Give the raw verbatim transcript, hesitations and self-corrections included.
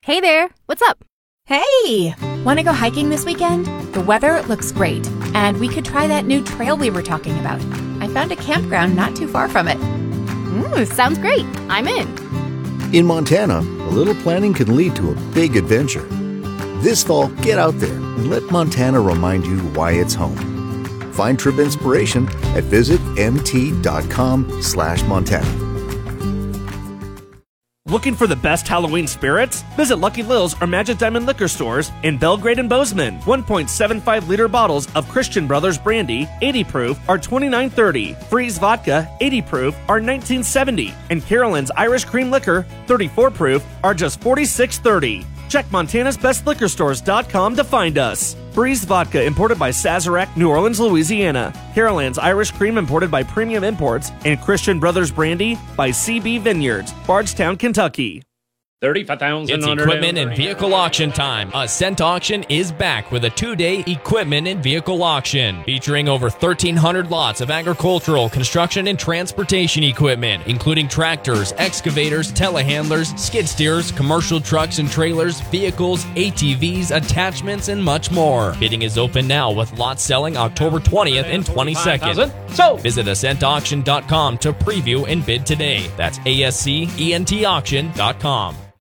Hey there, what's up? Hey! Want to go hiking this weekend? The weather looks great, and we could try that new trail we were talking about. I found a campground not too far from it. Ooh, sounds great. I'm in. In Montana, a little planning can lead to a big adventure. This fall, get out there and let Montana remind you why it's home. Find trip inspiration at visit mt.com slash Montana. Looking for the best Halloween spirits? Visit Lucky Lil's or Magic Diamond liquor stores in Belgrade and Bozeman. one point seven five liter bottles of Christian Brothers brandy, eighty proof, are twenty-nine thirty. Freeze vodka, eighty proof, are nineteen seventy. And Carolyn's Irish Cream Liquor, thirty-four proof, are just forty-six thirty. Check Montana's Best Liquor Stores dot com to find us. Breeze Vodka, imported by Sazerac, New Orleans, Louisiana. Carolyn's Irish Cream, imported by Premium Imports. And Christian Brothers Brandy by C B Vineyards, Bardstown, Kentucky. thirty-five thousand It's equipment and vehicle auction time. Ascent Auction is back with a two-day equipment and vehicle auction featuring over thirteen hundred lots of agricultural, construction, and transportation equipment, including tractors, excavators, telehandlers, skid steers, commercial trucks and trailers, vehicles, A T Vs, attachments, and much more. Bidding is open now with lots selling October twentieth and twenty-second. So visit ascent auction dot com to preview and bid today. That's A S C E N T auction dot com.